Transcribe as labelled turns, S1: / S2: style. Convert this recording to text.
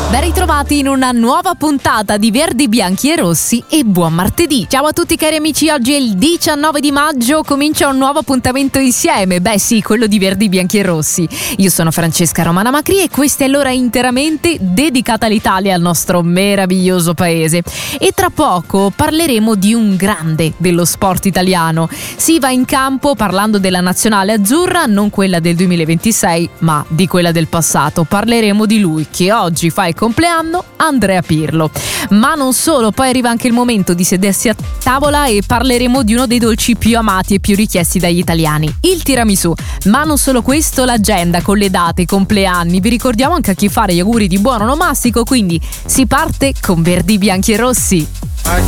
S1: Ben ritrovati in una nuova puntata di Verdi, Bianchi e Rossi e buon martedì. Ciao a tutti cari amici, oggi è il 19 di maggio, comincia un nuovo appuntamento insieme, beh sì, quello di Verdi, Bianchi e Rossi. Io sono Francesca Romana Macri e questa è l'ora interamente dedicata all'Italia, al nostro meraviglioso paese. E tra poco parleremo di un grande dello sport italiano. Si va in campo parlando della nazionale azzurra, non quella del 2026, ma di quella del passato. Parleremo di lui che oggi fa il compleanno, Andrea Pirlo. Ma non solo, poi arriva anche il momento di sedersi a tavola e parleremo di uno dei dolci più amati e più richiesti dagli italiani, il tiramisù. Ma non solo questo, l'agenda con le date, i compleanni, vi ricordiamo anche a chi fare gli auguri di buon onomastico, quindi si parte con Verdi, Bianchi e Rossi.
S2: I